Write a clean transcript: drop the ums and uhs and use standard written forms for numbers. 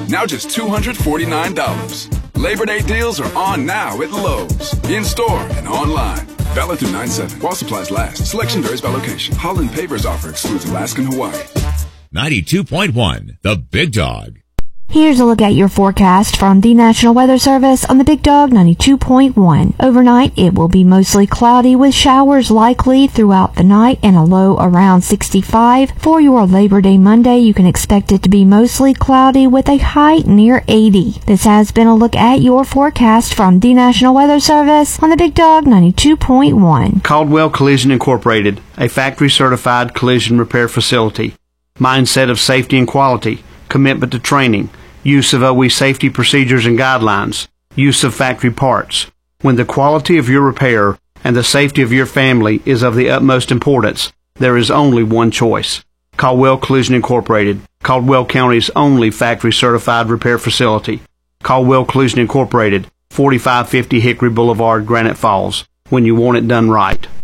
now just $249. Labor Day deals are on now at Lowe's, in-store and online. Valid through 9/7. While supplies last. Selection varies by location. Holland Pavers offer excludes Alaska and Hawaii. 92.1, The Big Dog. Here's a look at your forecast from the National Weather Service on the Big Dog 92.1. Overnight, it will be mostly cloudy with showers likely throughout the night and a low around 65. For your Labor Day Monday, you can expect it to be mostly cloudy with a high near 80. This has been a look at your forecast from the National Weather Service on the Big Dog 92.1. Caldwell Collision Incorporated, a factory-certified collision repair facility. Mindset of safety and quality, commitment to training, use of OE safety procedures and guidelines, use of factory parts. When the quality of your repair and the safety of your family is of the utmost importance, there is only one choice. Caldwell Collision Incorporated, Caldwell County's only factory-certified repair facility. Caldwell Collision Incorporated, 4550 Hickory Boulevard, Granite Falls. When you want it done right.